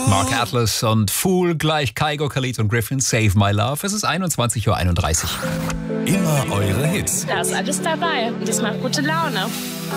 Mark Atlas und Fool gleich Kygo, Khalid und Griffin, Save My Love. Es ist 21:31 Uhr. Immer eure Hits. Da ist alles dabei und das macht gute Laune.